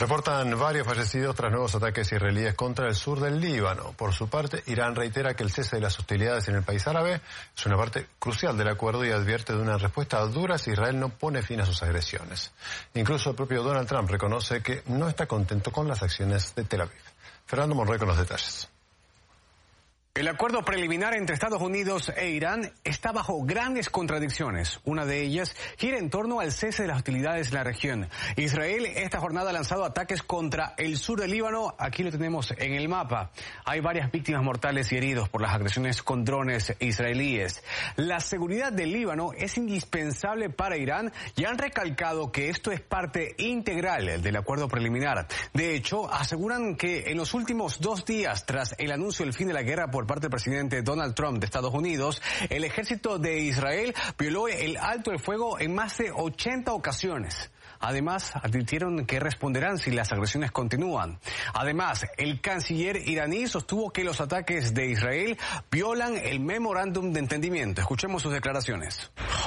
Reportan varios fallecidos tras nuevos ataques israelíes contra el sur del Líbano. Por su parte, Irán reitera que el cese de las hostilidades en el país árabe es una parte crucial del acuerdo y advierte de una respuesta dura si Israel no pone fin a sus agresiones. Incluso el propio Donald Trump reconoce que no está contento con las acciones de Tel Aviv. Fernando Monroy con los detalles. El acuerdo preliminar entre Estados Unidos e Irán está bajo grandes contradicciones. Una de ellas gira en torno al cese de las hostilidades en la región. Israel esta jornada ha lanzado ataques contra el sur del Líbano. Aquí lo tenemos en el mapa. Hay varias víctimas mortales y heridos por las agresiones con drones israelíes. La seguridad del Líbano es indispensable para Irán y han recalcado que esto es parte integral del acuerdo preliminar. De hecho, aseguran que en los últimos 2 días, tras el anuncio del fin de la guerra por parte del presidente Donald Trump de Estados Unidos, el ejército de Israel violó el alto el fuego en más de 80 ocasiones. Además, advirtieron que responderán si las agresiones continúan. Además, el canciller iraní sostuvo que los ataques de Israel violan el memorándum de entendimiento. Escuchemos sus declaraciones.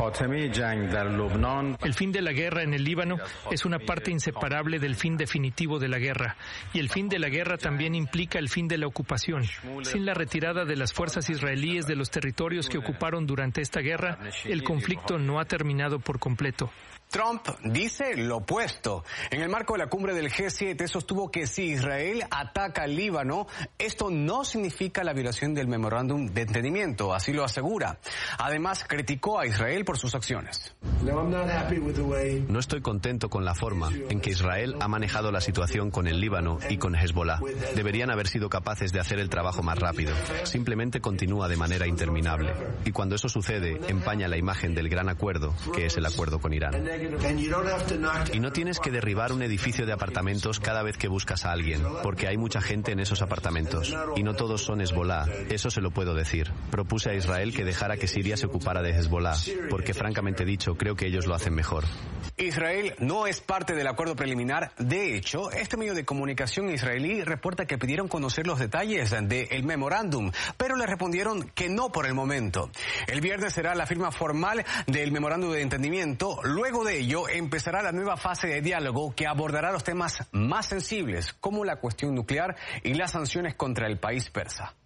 El fin de la guerra en el Líbano es una parte inseparable del fin definitivo de la guerra. Y el fin de la guerra también implica el fin de la ocupación. Sin la retirada de las fuerzas israelíes de los territorios que ocuparon durante esta guerra, el conflicto no ha terminado por completo. Trump dice lo opuesto. En el marco de la cumbre del G7 sostuvo que si Israel ataca al Líbano, esto no significa la violación del memorándum de entendimiento, así lo asegura. Además, criticó a Israel por sus acciones. No estoy contento con la forma en que Israel ha manejado la situación con el Líbano y con Hezbollah. Deberían haber sido capaces de hacer el trabajo más rápido. Simplemente continúa de manera interminable. Y cuando eso sucede, empaña la imagen del gran acuerdo, que es el acuerdo con Irán. Y no tienes que derribar un edificio de apartamentos cada vez que buscas a alguien, porque hay mucha gente en esos apartamentos. Y no todos son Hezbollah, eso se lo puedo decir. Propuse a Israel que dejara que Siria se ocupara de Hezbollah, porque francamente dicho, creo que ellos lo hacen mejor. Israel no es parte del acuerdo preliminar. De hecho, este medio de comunicación israelí reporta que pidieron conocer los detalles del memorándum, pero le respondieron que no por el momento. El viernes será la firma formal del memorándum de entendimiento. Luego de ello empezará la nueva fase de diálogo que abordará los temas más sensibles, como la cuestión nuclear y las sanciones contra el país persa.